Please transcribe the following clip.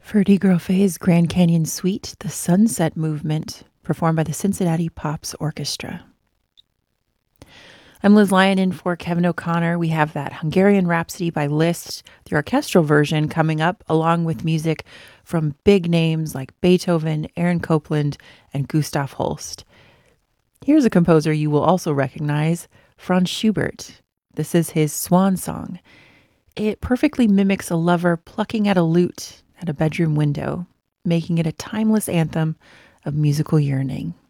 Ferdy Groffe's Grand Canyon Suite, The Sunset Movement, performed by the Cincinnati Pops Orchestra. I'm Liz Lyon in for Kevin O'Connor. We have that Hungarian Rhapsody by Liszt, the orchestral version coming up, along with music from big names like Beethoven, Aaron Copland, and Gustav Holst. Here's a composer you will also recognize, Franz Schubert. This is his Swan Song. It perfectly mimics a lover plucking at a lute at a bedroom window, making it a timeless anthem of musical yearning.